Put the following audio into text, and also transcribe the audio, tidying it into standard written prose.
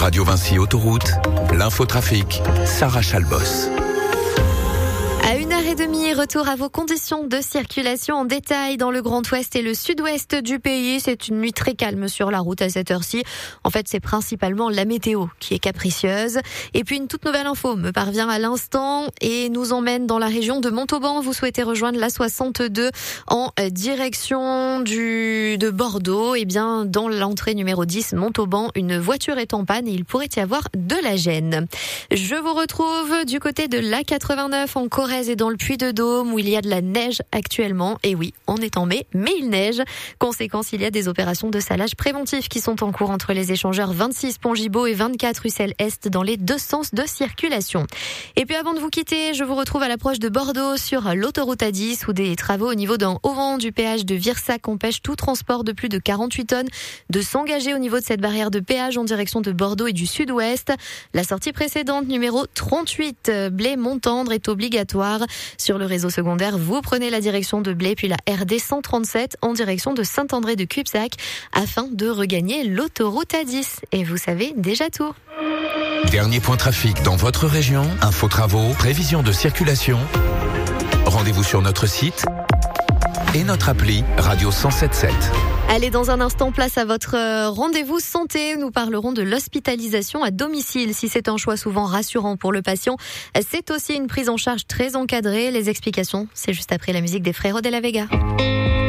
Radio Vinci Autoroute, l'infotrafic, Sarah Chalbos. À 1h30, retour à vos conditions de circulation en détail dans le Grand Ouest et le Sud-Ouest du pays. C'est une nuit très calme sur la route à cette heure-ci. En fait, c'est principalement la météo qui est capricieuse. Et puis, une toute nouvelle info me parvient à l'instant et nous emmène dans la région de Montauban. Vous souhaitez rejoindre la 62 en direction de Bordeaux. Eh bien, dans l'entrée numéro 10, Montauban, une voiture est en panne et il pourrait y avoir de la gêne. Je vous retrouve du côté de l'A89 en Corrèze et dans le Puy-de-Dôme où il y a de la neige actuellement. Et oui, on est en mai, mais il neige. Conséquence, il y a des opérations de salage préventif qui sont en cours entre les échangeurs 26 Pont-Gibaud et 24 Russell Est dans les deux sens de circulation. Et puis avant de vous quitter, je vous retrouve à l'approche de Bordeaux sur l'autoroute A10 où des travaux au niveau d'un haut-vent du péage de Virsac empêchent tout transport de plus de 48 tonnes de s'engager au niveau de cette barrière de péage en direction de Bordeaux et du Sud-Ouest. La sortie précédente, numéro 38, Blé-Montendre, est obligatoire. Sur le réseau secondaire, vous prenez la direction de Blé puis la RD 137 en direction de Saint-André de Cubzac afin de regagner l'autoroute A10. Et vous savez déjà tout. Dernier point trafic dans votre région, info travaux, prévision de circulation. Rendez-vous sur notre site et notre appli Radio 107.7. Allez, dans un instant, place à votre rendez-vous santé. Nous parlerons de l'hospitalisation à domicile. Si c'est un choix souvent rassurant pour le patient, c'est aussi une prise en charge très encadrée. Les explications, c'est juste après la musique des Frérots de la Vega.